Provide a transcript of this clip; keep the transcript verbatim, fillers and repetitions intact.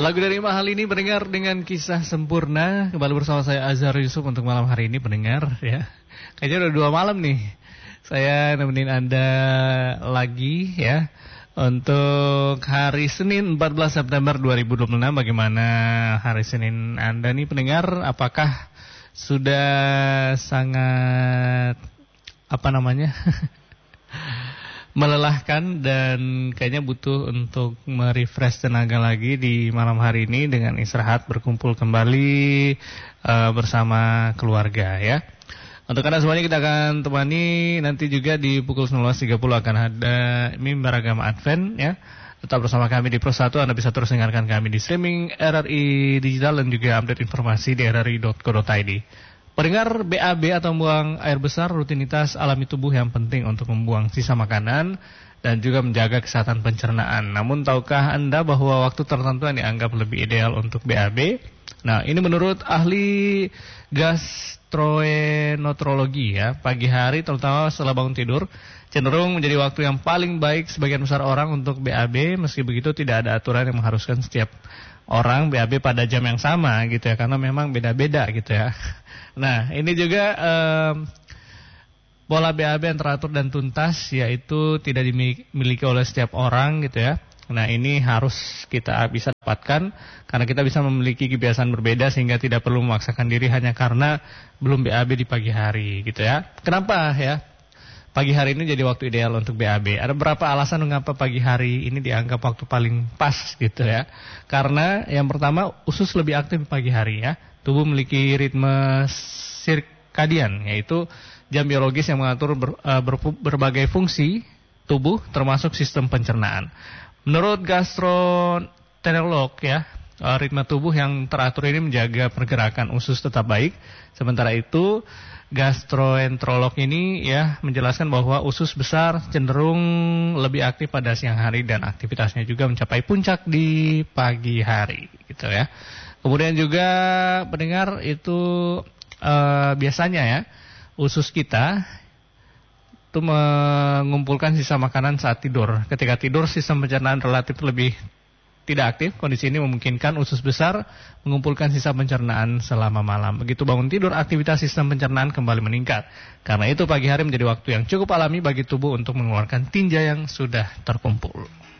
Lagu dari Mahal ini pendengar dengan kisah sempurna. Kembali bersama saya Azhar Yusuf untuk malam hari ini pendengar ya. Kayaknya udah dua malam nih saya nemenin Anda lagi ya. Untuk hari Senin empat belas September dua ribu dua puluh enam. Bagaimana hari Senin Anda nih pendengar? Apakah sudah sangat apa namanya melelahkan dan kayaknya butuh untuk merefresh tenaga lagi di malam hari ini dengan istirahat, berkumpul kembali uh, bersama keluarga ya. Untuk Anda semuanya kita akan temani nanti juga di pukul sembilan belas tiga puluh akan ada mimbar agama Advent ya. Tetap bersama kami di Pro satu, Anda bisa terus dengarkan kami di streaming R R I Digital dan juga update informasi di r r i dot co dot i d. Pendengar, B A B atau buang air besar rutinitas alami tubuh yang penting untuk membuang sisa makanan dan juga menjaga kesehatan pencernaan. Namun tahukah Anda bahwa waktu tertentu yang dianggap lebih ideal untuk B A B? Nah, ini menurut ahli gastroenterologi ya. Pagi hari terutama setelah bangun tidur cenderung menjadi waktu yang paling baik sebagian besar orang untuk B A B. Meski begitu tidak ada aturan yang mengharuskan setiap orang B A B pada jam yang sama gitu ya, karena memang beda-beda gitu ya. Nah, ini juga um, pola B A B yang teratur dan tuntas, yaitu tidak dimiliki oleh setiap orang gitu ya. Nah, ini harus kita bisa dapatkan karena kita bisa memiliki kebiasaan berbeda sehingga tidak perlu memaksakan diri hanya karena belum B A B di pagi hari gitu ya. Kenapa ya? Pagi hari ini jadi waktu ideal untuk B A B. Ada beberapa alasan mengapa pagi hari ini dianggap waktu paling pas gitu ya. Karena yang pertama, usus lebih aktif di pagi hari ya. Tubuh memiliki ritme sirkadian, yaitu jam biologis yang mengatur ber, uh, ber, berbagai fungsi tubuh termasuk sistem pencernaan. Menurut gastroenterolog ya, uh, ritme tubuh yang teratur ini menjaga pergerakan usus tetap baik. Sementara itu gastroenterolog ini ya menjelaskan bahwa usus besar cenderung lebih aktif pada siang hari dan aktivitasnya juga mencapai puncak di pagi hari gitu ya. Kemudian juga pendengar itu uh, biasanya ya usus kita itu mengumpulkan sisa makanan saat tidur. Ketika tidur sistem pencernaan relatif lebih tidak aktif. Kondisi ini memungkinkan usus besar mengumpulkan sisa pencernaan selama malam. Begitu bangun tidur, aktivitas sistem pencernaan kembali meningkat. Karena itu pagi hari menjadi waktu yang cukup alami bagi tubuh untuk mengeluarkan tinja yang sudah terkumpul.